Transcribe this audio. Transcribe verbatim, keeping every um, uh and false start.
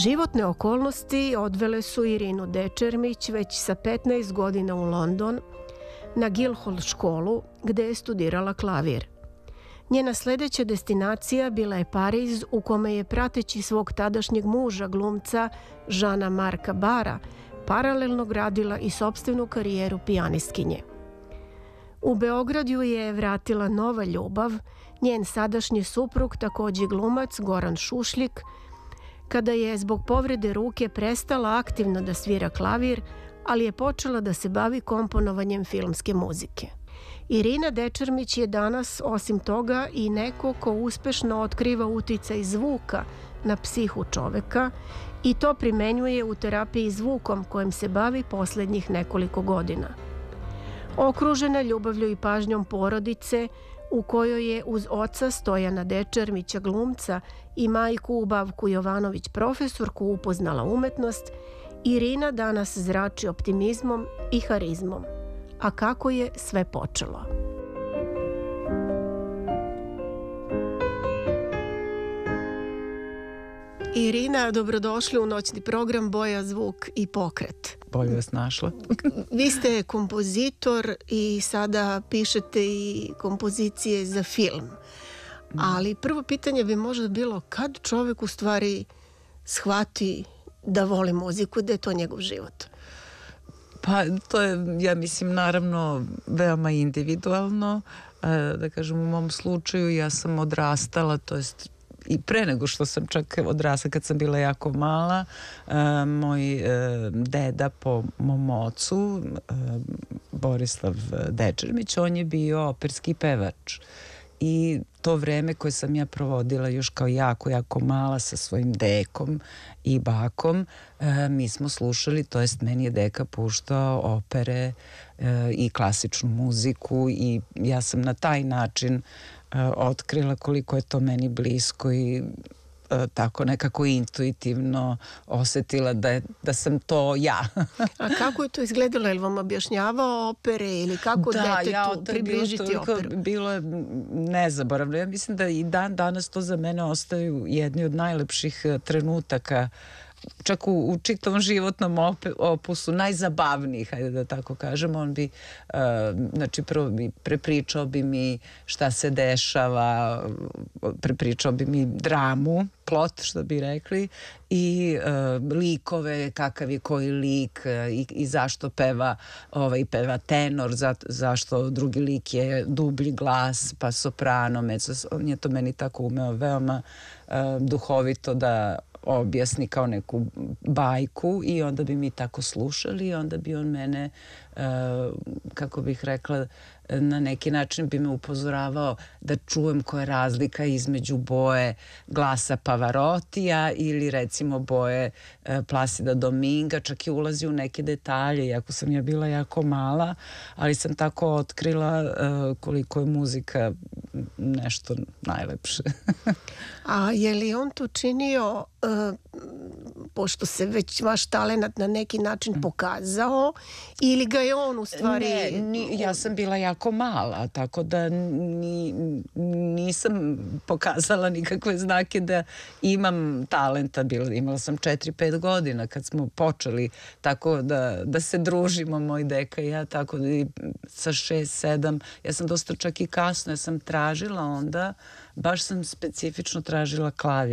Životne okolnosti odvele su Irinu Dečermić već sa petnaest godina u London, na Guildhall školu, gde je studirala klavir. Njena sledeća destinacija bila je Pariz, u kome je prateći svog tadašnjeg muža, glumca Žana Marka Bara, paralelno gradila i sopstvenu karijeru pijanistkinje. U Beograd ju je vratila nova ljubav, njen sadašnji suprug, takođe glumac Goran Šušljik, kada je zbog povrede ruke prestala aktivno da svira klavir, ali je počela da se bavi komponovanjem filmske muzike. Irina Dečermić je danas, osim toga, i neko ko uspešno otkriva uticaj zvuka na psihu čoveka i to primenjuje u terapiji zvukom kojim se bavi poslednjih nekoliko godina. Okružena ljubavlju i pažnjom porodice, u kojoj je uz oca Stojana Dečermića glumca i majku Bavku Jovanović profesorku upoznala umetnost, Irina danas zrači optimizmom i harizmom. A kako je sve počelo? Irina, dobrodošli u noćni program Boja, zvuk i pokret. Bolje vas našla. Vi ste kompozitor i sada pišete i kompozicije za film. Ali prvo pitanje bi možda bilo kad čovek u stvari shvati da voli muziku, da je to njegov život? Pa to je, ja mislim, naravno veoma individualno. Da kažem, u mom slučaju ja sam odrastala, to jest i pre nego što sam čak odrasla, kad sam bila jako mala, moj deda po mom ocu, Borislav Dečermić, on je bio operski pevač. I to vreme koje sam ja provodila još kao jako, jako mala sa svojim dekom i bakom, e, mi smo slušali, to jest meni je deka puštao opere e, i klasičnu muziku i ja sam na taj način e, otkrila koliko je to meni blisko i e, tako nekako intuitivno osetila da, je, da sam to ja. A kako je to izgledalo? Je li vam objašnjavao opere ili kako da, detetu ja, približiti bilo toliko, operu? Bilo je nezaboravno. Ja mislim da i dan danas to za mene ostaju jedni od najlepših trenutaka, čak u, u čitavom životnom op, opusu, najzabavnijih, hajde da tako kažem. On bi, uh, znači prvo bi prepričao bi mi šta se dešava, prepričao bi mi dramu, plot, što bi rekli, i uh, likove, kakav je koji lik uh, i, i zašto peva, ovaj, peva tenor, za, zašto drugi lik je dublji glas, pa soprano, mezzo. On je to meni tako umeo veoma uh, duhovito da objasni kao neku bajku i onda bi mi tako slušali i onda bi on mene, uh, kako bih rekla, na neki način bi me upozoravao da čujem koja je razlika između boje glasa Pavarotija ili recimo boje uh, Plasida Dominga, čak i ulazi u neke detalje, iako sam ja bila jako mala, ali sam tako otkrila uh, koliko je muzika nešto najlepše. A je li on to činio, uh, pošto se već vaš talenat na neki način pokazao, ili ga je on u stvari... Ne, ni, ja sam bila jako mala, tako da ni, nisam pokazala nikakve znake da imam talenta. Bila, imala sam četiri pet godina kad smo počeli tako da, da se družimo, moj deka i ja, tako da i sa šest sedam, ja sam dosta čak i kasno, ja sam tražila onda, baš sam specifično tražila klavir.